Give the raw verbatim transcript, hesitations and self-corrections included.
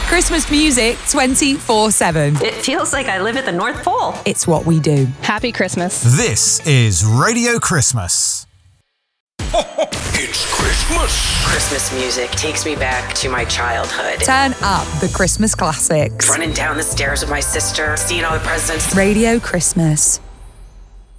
Christmas music twenty-four seven. It feels like I live at the North Pole. It's what we do. Happy Christmas. This is Radio Christmas. It's Christmas. Christmas music takes me back to my childhood. Turn up the Christmas classics. Running down the stairs with my sister, seeing all the presents. Radio Christmas.